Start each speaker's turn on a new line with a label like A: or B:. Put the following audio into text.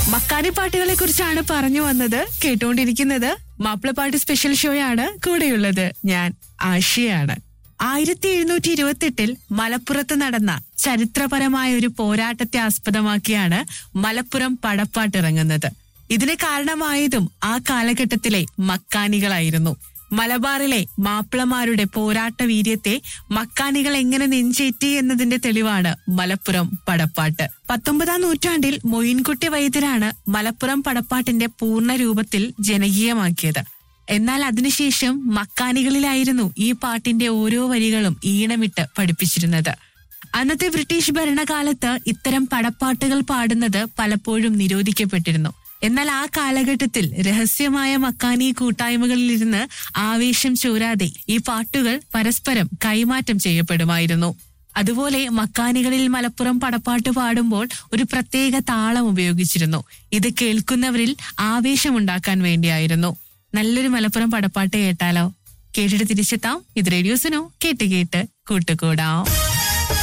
A: മക്കാനി പാട്ടുകളെ കുറിച്ചാണ് പറഞ്ഞു വന്നത്. കേട്ടുകൊണ്ടിരിക്കുന്നത് മാപ്പിളപ്പാട്ട് സ്പെഷ്യൽ ഷോയാണ്. കൂടെയുള്ളത് ഞാൻ ആഷിയാണ്. 1728 മലപ്പുറത്ത് നടന്ന ചരിത്രപരമായ ഒരു പോരാട്ടത്തെ ആസ്പദമാക്കിയാണ് മലപ്പുറം പടപ്പാട്ടിറങ്ങുന്നത്. ഇതിന് കാരണമായതും ആ കാലഘട്ടത്തിലെ മക്കാനികളായിരുന്നു. മലബാറിലെ മാപ്പിളമാരുടെ പോരാട്ട വീര്യത്തെ മക്കാനികൾ എങ്ങനെ നെഞ്ചേറ്റി എന്നതിന്റെ തെളിവാണ് മലപ്പുറം പടപ്പാട്ട്. 19-ാം നൂറ്റാണ്ടിൽ മൊയിൻകുട്ടി വൈദ്യരാണ് മലപ്പുറം പടപ്പാട്ടിന്റെ പൂർണ്ണ രൂപത്തിൽ ജനകീയമാക്കിയത്. എന്നാൽ അതിനുശേഷം മക്കാനികളിലായിരുന്നു ഈ പാട്ടിന്റെ ഓരോ വരികളും ഈണമിട്ട് പഠിപ്പിച്ചിരുന്നത്. അന്നത്തെ ബ്രിട്ടീഷ് ഭരണകാലത്ത് ഇത്തരം പടപ്പാട്ടുകൾ പാടുന്നത് പലപ്പോഴും നിരോധിക്കപ്പെട്ടിരുന്നു. എന്നാൽ ആ കാലഘട്ടത്തിൽ രഹസ്യമായ മക്കാനി കൂട്ടായ്മകളിലിരുന്ന് ആവേശം ചോരാതെ ഈ പാട്ടുകൾ പരസ്പരം കൈമാറ്റം ചെയ്യപ്പെടുമായിരുന്നു. അതുപോലെ മക്കാനികളിൽ മലപ്പുറം പടപ്പാട്ട് പാടുമ്പോൾ ഒരു പ്രത്യേക താളം ഉപയോഗിച്ചിരുന്നു. ഇത് കേൾക്കുന്നവരിൽ ആവേശമുണ്ടാക്കാൻ വേണ്ടിയായിരുന്നു. നല്ലൊരു മലപ്പുറം പടപ്പാട്ട് കേട്ടാലോ? കേട്ടിട്ട് തിരിച്ചെത്താം. ഇത് റേഡിയോ സുനോ. കേട്ട് കേട്ട് കൂട്ടുകൂടാം.